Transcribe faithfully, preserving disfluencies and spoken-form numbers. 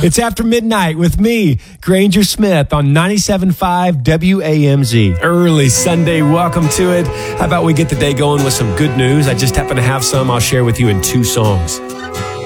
It's After Midnight with me, Granger Smith, on ninety-seven point five W A M Z. Early Sunday, welcome to it. How about we get the day going with some good news? I just happen to have some I'll share with you in two songs.